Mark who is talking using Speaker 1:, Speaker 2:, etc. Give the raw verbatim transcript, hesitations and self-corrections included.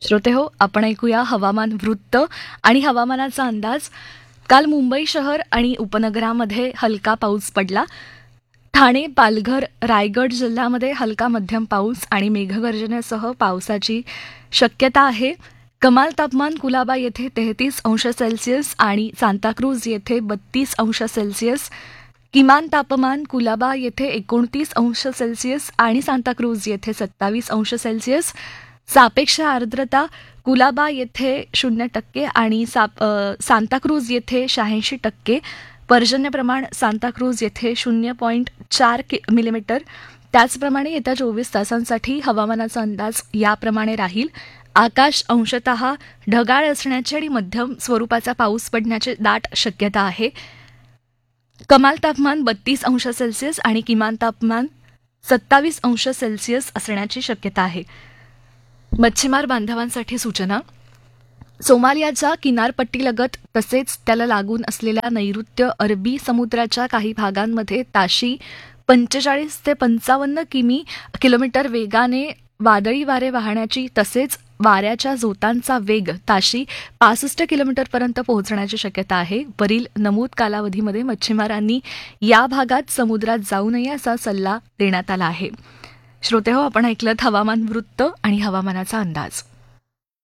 Speaker 1: श्रोते हो, आपण ऐकूया हवामान वृत्त आणि हवामानाचा अंदाज. काल मुंबई शहर आणि उपनगरामध्ये हलका पाऊस पडला. ठाणे, पालघर, रायगड जिल्ह्यामध्ये हलका मध्यम पाऊस आणि मेघगर्जनेसह पावसाची शक्यता आहे. कमाल तापमान कुलाबा येथे तेहतीस अंश सेल्सिअस आणि सांताक्रूज येथे बत्तीस अंश सेल्सिअस. किमान तापमान कुलाबा येथे एकोणतीस अंश सेल्सिअस आणि सांताक्रूज येथे सत्तावीस अंश सेल्सिअस. सापेक्ष आर्द्रता कुलाबा येथे शून्य टक्के आणि साप सांताक्रूज येथे शहाऐंशी टक्के. पर्जन्य प्रमाण सांताक्रूज येथे शून्य पॉईंट चार कि मिलीमीटर. त्याचप्रमाणे येत्या चोवीस तासांसाठी हवामानाचा अंदाज याप्रमाणे राहील. आकाश अंशतः ढगाळ असण्याची आणि मध्यम स्वरूपाचा पाऊस पडण्याची दाट शक्यता आहे. कमाल तापमान बत्तीस अंश सेल्सिअस आणि किमान तापमान सत्तावीस अंश सेल्सिअस असण्याची शक्यता आहे. मच्छीमार बांधवांसाठी सूचना. सोमालियाच्या किनारपट्टीलगत तसेच त्याला लागून असलेल्या नैऋत्य अरबी समुद्राच्या काही भागांमध्ये ताशी पंचेचाळीस ते पंचावन्न किमी किलोमीटर वेगाने वादळी वारे वाहण्याची तसेच वाऱ्याच्या झोतांचा वेग ताशी पासष्ट किलोमीटरपर्यंत पोहोचण्याची शक्यता आहे. वरील नमूद कालावधीमध्ये मच्छीमारांनी या भागात समुद्रात जाऊ नये असा सल्ला देण्यात आला आहे. श्रोते हो, आपण ऐकलं हवामान वृत्त आणि हवामानाचा अंदाज.